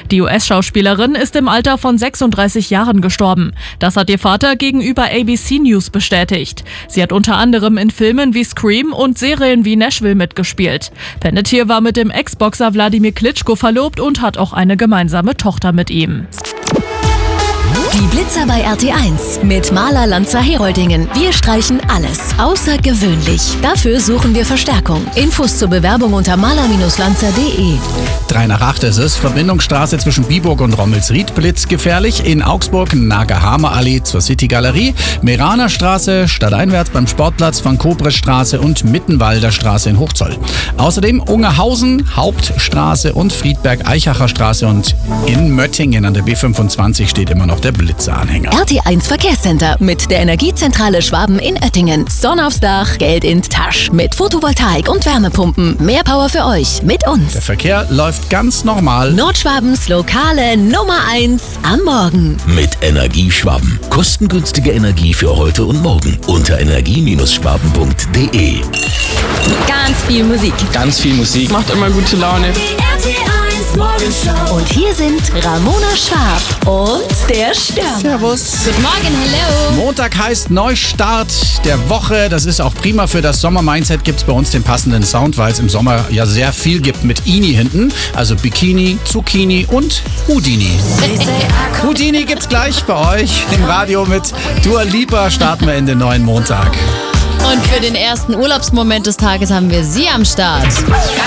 Die US-Schauspielerin ist im Alter von 36 Jahren gestorben. Das hat ihr Vater gegenüber ABC News bestätigt. Sie hat unter anderem in Filmen wie Scream und Serien wie Nashville mitgespielt. Panettiere war mit dem Ex-Boxer Wladimir Klitschko verlobt und hat auch eine gemeinsame Tochter mit ihm. Die Blitzer bei RT1 mit Maler Lanzer Heroldingen. Wir streichen alles außergewöhnlich. Dafür suchen wir Verstärkung. Infos zur Bewerbung unter maler-lanzer.de. 7:03 ist es. Verbindungsstraße zwischen Biburg und Rommelsried blitzgefährlich. In Augsburg Nagerhamer Allee zur City Galerie. Meraner Straße stadteinwärts beim Sportplatz, Van Kobres Straße und Mittenwalder Straße in Hochzoll. Außerdem Ungerhausen, Hauptstraße und Friedberg-Eichacher Straße, und in Möttingen an der B25 steht immer noch der Blitzeranhänger. RT1 Verkehrscenter mit der Energiezentrale Schwaben in Oettingen. Sonne aufs Dach, Geld in die Tasche. Mit Photovoltaik und Wärmepumpen. Mehr Power für euch mit uns. Der Verkehr läuft ganz normal. Nordschwabens lokale Nummer 1 am Morgen. Mit Energie Schwaben. Kostengünstige Energie für heute und morgen. Unter energie-schwaben.de. Ganz viel Musik. Ganz viel Musik. Macht immer gute Laune. Und hier sind Ramona Schwab und der Stern. Servus. Guten Morgen, hello. Montag heißt Neustart der Woche. Das ist auch prima für das Sommer-Mindset. Gibt es bei uns den passenden Sound, weil es im Sommer ja sehr viel gibt mit Ini hinten. Also Bikini, Zucchini und Houdini. Houdini gibt's gleich bei euch im Radio mit Dua Lipa. Starten wir in den neuen Montag. Und für den ersten Urlaubsmoment des Tages haben wir sie am Start.